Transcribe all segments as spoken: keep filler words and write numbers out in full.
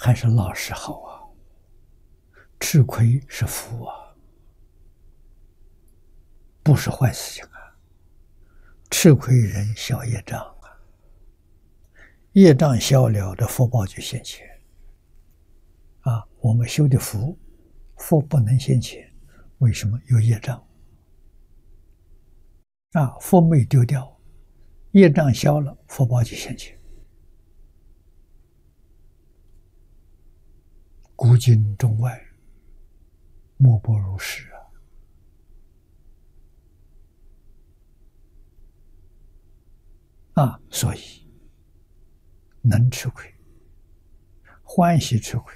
还是老实好啊，吃亏是福啊，不是坏事情啊。吃亏人消业障啊，业障消了，这福报就现前啊。我们修的福，福不能现前，为什么？有业障啊，福没丢掉，业障消了，福报就现前。古今中外，莫不如是啊！啊，所以能吃亏，欢喜吃亏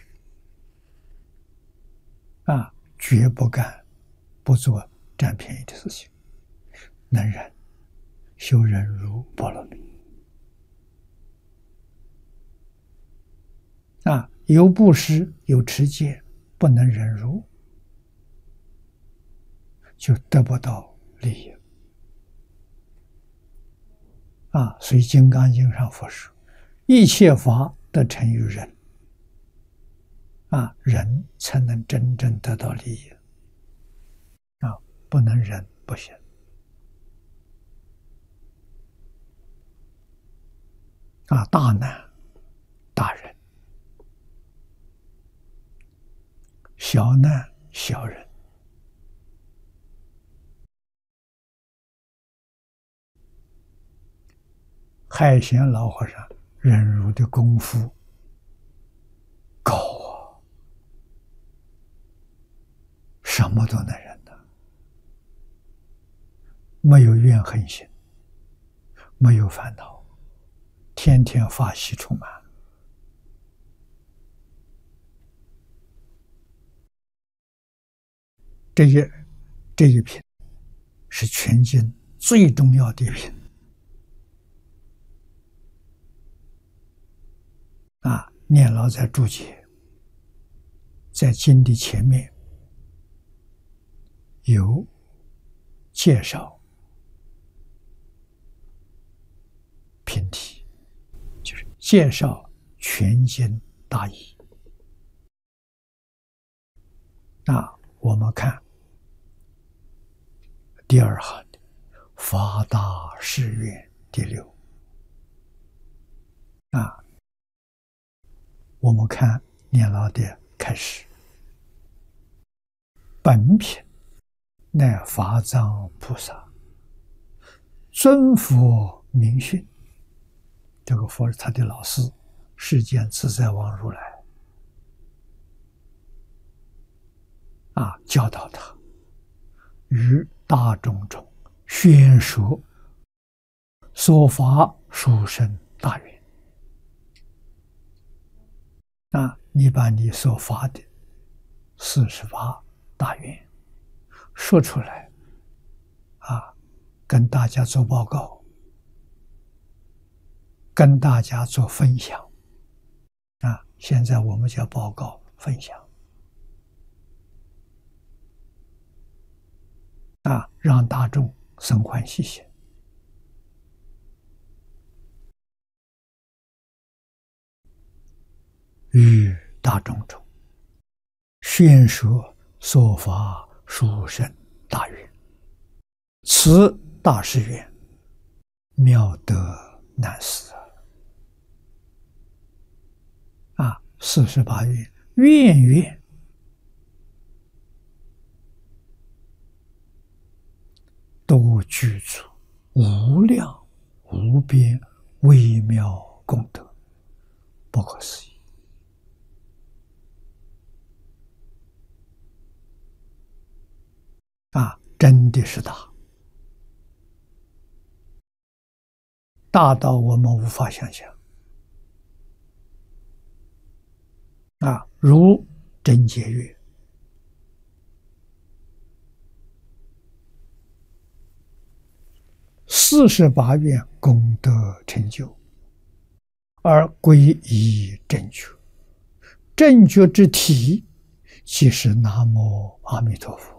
啊，绝不干不做占便宜的事情。能忍，修忍辱波罗蜜啊，有布施，有持戒，不能忍辱，就得不到利益啊。所以《金刚经》上佛说：“一切法得成于忍啊，忍才能真正得到利益啊，不能忍不行啊，大难大忍，小难小忍。海贤老和尚忍辱的功夫高啊，什么都能忍的，没有怨恨心，没有烦恼，天天法喜充满。这一这一品是全经最重要的一品啊！念老在注解，在经的前面有介绍品题，就是介绍全经大义。那我们看第二行的发大誓愿第六啊，我们看念老的开始，本品乃法藏菩萨尊佛名训，这个佛是他的老师，世间自在王如来啊，教导他于大众中宣说说法殊胜大愿啊，你把你所发的四十八大愿说出来啊，跟大家做报告，跟大家做分享啊。现在我们叫报告分享啊，让大众生欢喜心。于大众中宣说说法殊胜大愿，此大誓愿妙德难思啊！四十八愿，愿愿都具足无量无边微妙功德，不可思议啊！真的是大，大到我们无法想象啊！如真解曰：四十八愿功德成就，而归依正觉，正觉之体，即是南无阿弥陀佛。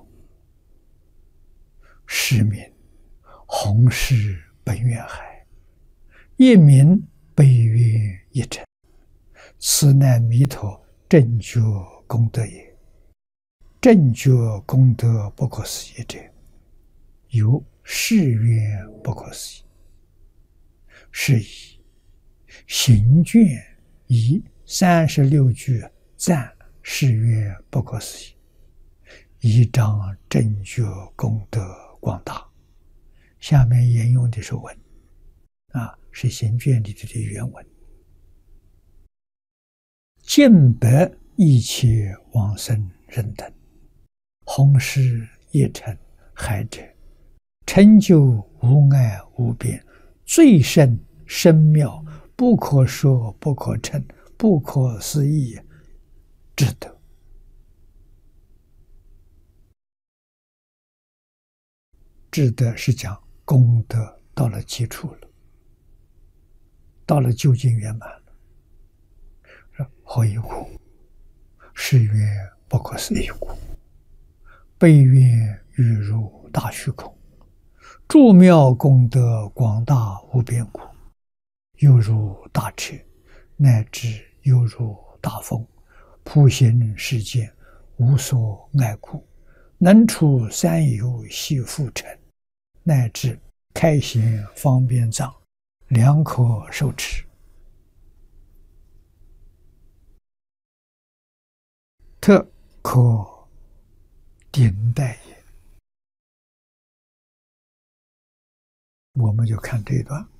是名弘誓本愿海，一名悲愿一真， 此乃弥陀正觉功德也。正觉功德不可思议者，有誓愿不可思议。是以行卷以三十六句赞誓愿不可思议，以彰正觉功德广大。下面引用的是文啊，是行卷里的原文。净白一切往生人等，弘誓业成海者，成就无碍无边，最胜深妙，不可说不可称，不可思议之德。智德是讲功德到了基础了，到了究竟圆满了。何以故？是曰不可思议故。悲愿欲入大虚空，诸妙功德广大无边故，犹如大车，乃至犹如大风，普行世间，无所碍故，能出三有系复尘，乃至开显方便藏，良可受持。特可顶戴也。我们就看这一段。